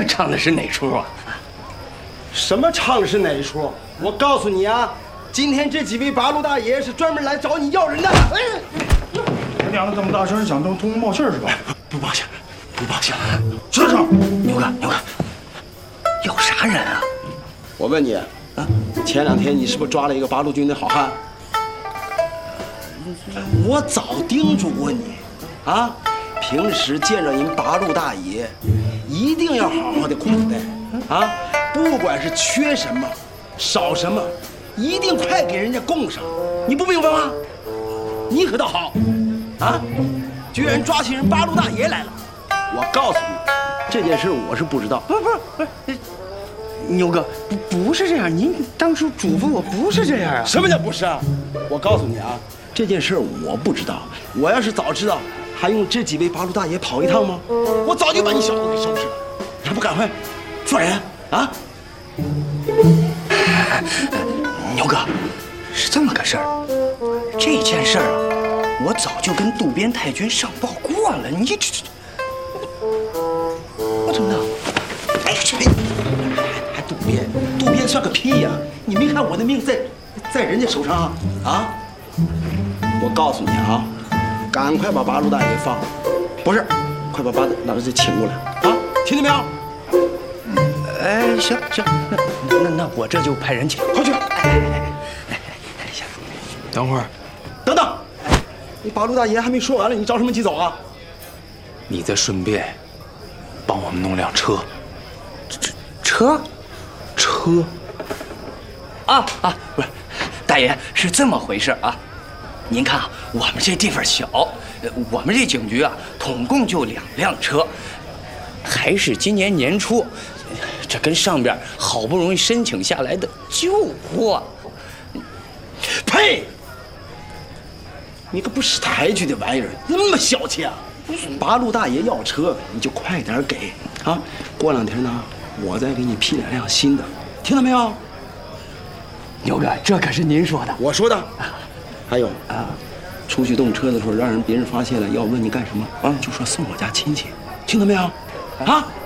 这唱的是哪出啊？ 什么唱的是哪一出？我告诉你啊，今天这几位八路大爷是专门来找你要人的。哎， 你两个这么大声，想通风报信是吧？ 不报信，不报信。 车上， 牛哥，有啥人啊？ 我问你，前2天你是不是抓了一个八路军的好汉？我早叮嘱过你，啊，平时见着人八路大爷，一定要好好的款待，啊，不管是缺什么，少什么，一定快给人家供上。你不明白吗？你可倒好，啊，居然抓起人八路大爷来了。我告诉你，这件事我是不知道。 不是，牛哥，不是这样，您当初嘱咐我不是这样啊。 什么叫不是啊？我告诉你啊，这件事我不知道。我要是早知道，还用这几位八路大爷跑一趟吗？我早就把你小子给收拾了，你还不赶快抓人啊！ 牛哥，是这么个事儿。这件事儿啊，我早就跟渡边太君上报过了。你这，我怎么弄？哎， 还渡边算个屁呀！你没看我的命在人家手上啊？啊！我告诉你啊，赶快把八路大爷放，不是，快把八路大爷请过来啊！听见没有？ 哎，行，那我这就派人去， 快去！ 行。 等会儿， 等等，你八路大爷还没说完了，你着什么急走啊？ 你再顺便帮我们弄辆车。 车？不是，大爷是这么回事啊。您看啊，我们这地方小，我们这警局啊，统共就2辆车，还是今年年初，这跟上边好不容易申请下来的旧货。 呸！你个不识抬举的玩意儿，那么小气啊！八路大爷要车，你就快点给啊！过2天呢，我再给你批2辆新的，听到没有？ 牛哥，这可是您说的。 我说的。还有啊，出去动车的时候，让别人发现了要问你干什么啊，就说送我家亲戚，听到没有？啊！